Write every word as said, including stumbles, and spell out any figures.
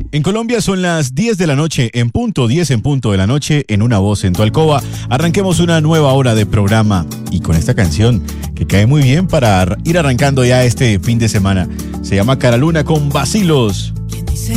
En Colombia son las diez de la noche, en punto, diez en punto de la noche, en Una Voz en tu alcoba. Arranquemos una nueva hora de programa y con esta canción que cae muy bien para ir arrancando ya este fin de semana. Se llama Cara Luna con Vacilos. ¿Quién dice